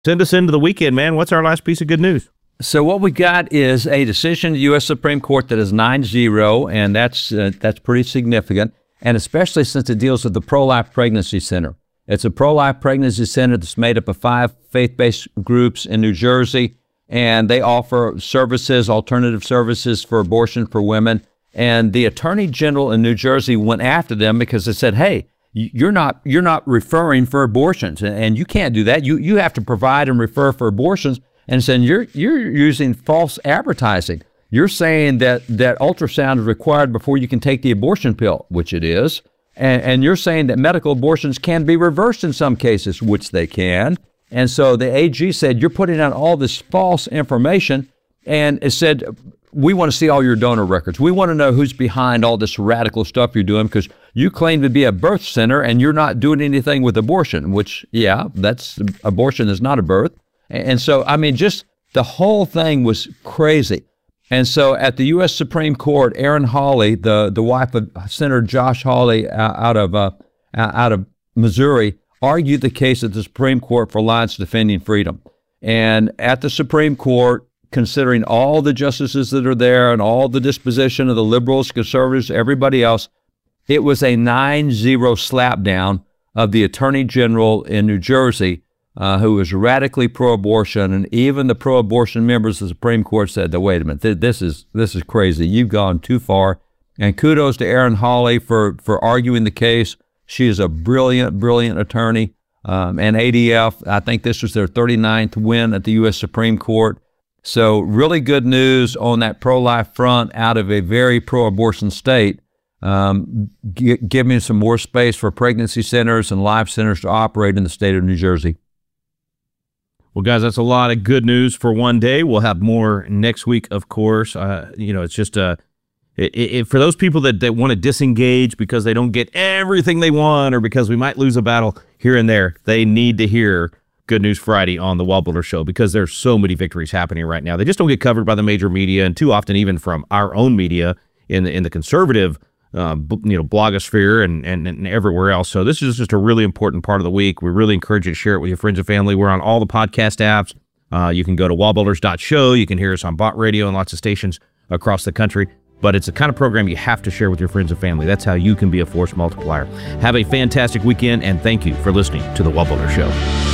Send us into the weekend, man. What's our last piece of good news? So what we got is a decision in the U.S. Supreme Court that is 9-0, and that's pretty significant, and especially since it deals with the Pro-Life Pregnancy Center. It's a pro-life pregnancy center that's made up of 5 faith-based groups in New Jersey, and they offer services, alternative services for abortion for women. And the Attorney General in New Jersey went after them because they said, hey, you're not referring for abortions, and you can't do that. You have to provide and refer for abortions. And saying you're using false advertising. You're saying that ultrasound is required before you can take the abortion pill, which it is. And you're saying that medical abortions can be reversed in some cases, which they can. And so the AG said, you're putting out all this false information. And it said, we want to see all your donor records. We want to know who's behind all this radical stuff you're doing, because you claim to be a birth center and you're not doing anything with abortion, which, yeah, abortion is not a birth. And so, I mean, just the whole thing was crazy. And so at the U.S. Supreme Court, Erin Hawley, the wife of Senator Josh Hawley out of Missouri, argued the case at the Supreme Court for Alliance Defending Freedom. And at the Supreme Court, considering all the justices that are there and all the disposition of the liberals, conservatives, everybody else, it was a 9-0 slapdown of the Attorney General in New Jersey, who was radically pro-abortion, and even the pro-abortion members of the Supreme Court said, wait a minute, this is crazy. You've gone too far. And kudos to Erin Hawley for arguing the case. She is a brilliant, brilliant attorney. And ADF, I think this was their 39th win at the U.S. Supreme Court. So really good news on that pro-life front out of a very pro-abortion state. Giving some more space for pregnancy centers and life centers to operate in the state of New Jersey. Well, guys, that's a lot of good news for one day. We'll have more next week, of course. It's just for those people that want to disengage because they don't get everything they want or because we might lose a battle here and there, they need to hear Good News Friday on the Wallbuilder Show, because there's so many victories happening right now. They just don't get covered by the major media, and too often even from our own media in the conservative blogosphere and everywhere else. So this is just a really important part of the week. We really encourage you to share it with your friends and family. We're on all the podcast apps. You can go to wallbuilders.show. You can hear us on Bot Radio and lots of stations across the country. But it's a kind of program you have to share with your friends and family. That's how you can be a force multiplier. Have a fantastic weekend, and thank you for listening to The Wallbuilder Show.